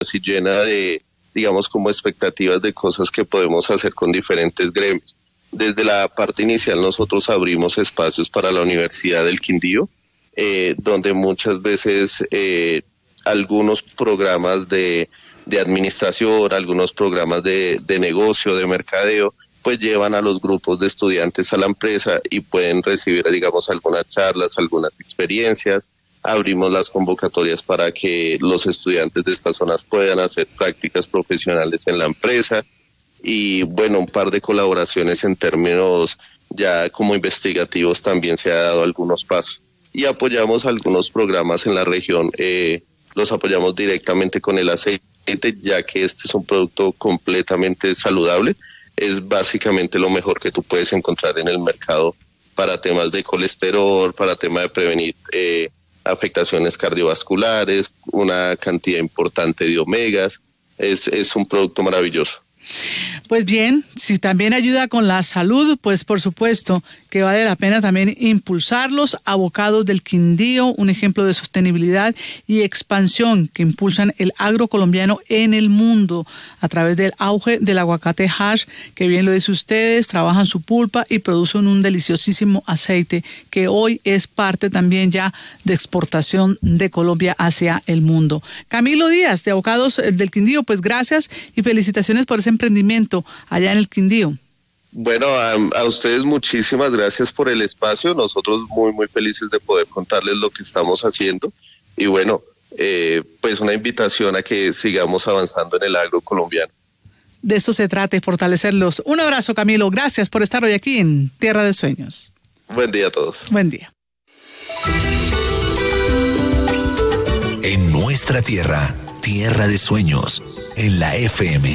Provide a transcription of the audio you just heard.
y llena de, digamos, como expectativas de cosas que podemos hacer con diferentes gremios. Desde la parte inicial nosotros abrimos espacios para la Universidad del Quindío, donde muchas veces algunos programas de administración, algunos programas de negocio, de mercadeo, pues llevan a los grupos de estudiantes a la empresa y pueden recibir, digamos, algunas charlas, algunas experiencias. Abrimos las convocatorias para que los estudiantes de estas zonas puedan hacer prácticas profesionales en la empresa y, bueno, un par de colaboraciones en términos ya como investigativos también se ha dado algunos pasos. Y apoyamos algunos programas en la región, los apoyamos directamente con el aceite, ya que este es un producto completamente saludable. Es básicamente lo mejor que tú puedes encontrar en el mercado para temas de colesterol, para temas de prevenir afectaciones cardiovasculares, una cantidad importante de omegas. Es un producto maravilloso. Pues bien, si también ayuda con la salud, pues por supuesto que vale la pena también impulsarlos. Abocados del Quindío, un ejemplo de sostenibilidad y expansión que impulsan el agro colombiano en el mundo a través del auge del aguacate hash, que bien lo dice ustedes, trabajan su pulpa y producen un deliciosísimo aceite que hoy es parte también ya de exportación de Colombia hacia el mundo. Camilo Díaz, de Abocados del Quindío, pues gracias y felicitaciones por ese emprendimiento allá en el Quindío. Bueno, a ustedes muchísimas gracias por el espacio. Nosotros muy felices de poder contarles lo que estamos haciendo. Y bueno, pues una invitación a que sigamos avanzando en el agro colombiano. De eso se trata, de fortalecerlos. Un abrazo, Camilo. Gracias por estar hoy aquí en Tierra de Sueños. Buen día a todos. Buen día. En nuestra tierra, Tierra de Sueños, en la FM